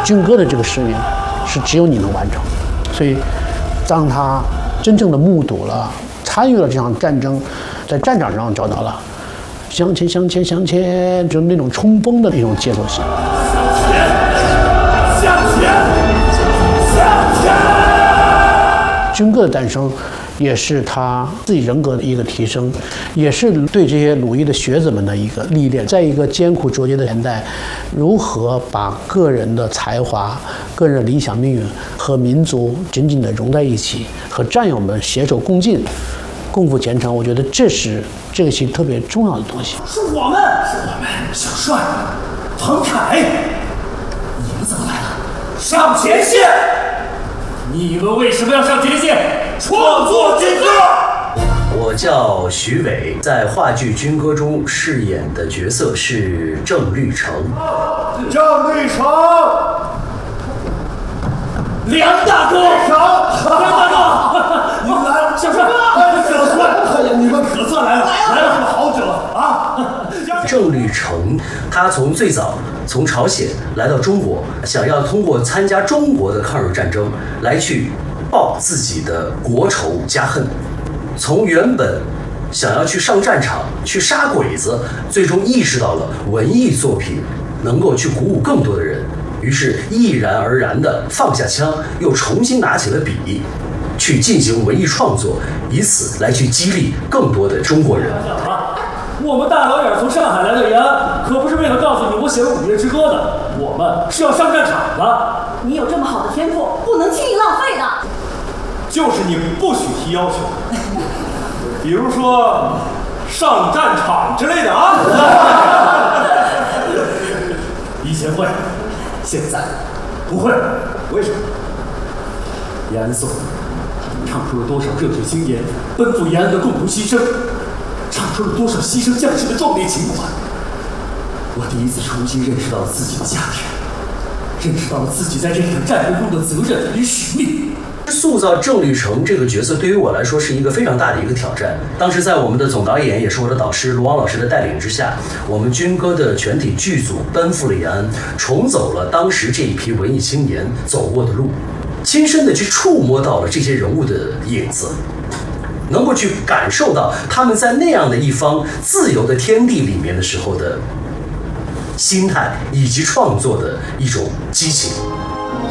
军歌的这个使命是只有你能完成。所以，当他真正的目睹了、参与了这场战争，在战场上找到了向前、向前、向前，就是那种冲锋的那种节奏性。向前，向前。军歌的诞生，也是他自己人格的一个提升，也是对这些鲁艺的学子们的一个历练。在一个艰苦卓绝的年代，如何把个人的才华、个人的理想命运和民族紧紧地融在一起，和战友们携手共进，共赴前程，我觉得这是这个戏特别重要的东西。 是我们，小帅、彭凯，你们怎么来了？上前线！你们为什么要上前线？创作军歌。 我叫徐伟，在话剧《军歌》中饰演的角色是郑律成。 郑律成，梁大哥，梁大哥，你们来了，小帅，小帅，你们可算来了，来了这么好久啊！ 郑律成，他最早从朝鲜来到中国，想要通过参加中国的抗日战争来去报自己的国仇家恨。从原本想要去上战场去杀鬼子，最终意识到了文艺作品能够去鼓舞更多的人，于是毅然而然地放下枪，又重新拿起了笔，去进行文艺创作，以此来去激励更多的中国人。 我们大老远从上海来到延安，可不是为了告诉你我写了《五月之歌》的，我们是要上战场的。 你有这么好的天赋，不能轻易浪费的。 就是你不许提要求，比如说上战场之类的啊。以前会，现在不会。为什么？延安颂唱出了多少热血青年奔赴延安的共同牺牲，唱出了多少牺牲将士的壮烈情怀。我第一次重新认识到了自己的价值，认识到了自己在这场战争中的责任与使命。 塑造郑律成这个角色对于我来说是一个非常大的一个挑战。当时在我们的总导演也是我的导师卢王老师的带领之下，我们军歌的全体剧组奔赴了延安，重走了当时这一批文艺青年走过的路，亲身的去触摸到了这些人物的影子，能够去感受到他们在那样的一方自由的天地里面的时候的心态以及创作的一种激情。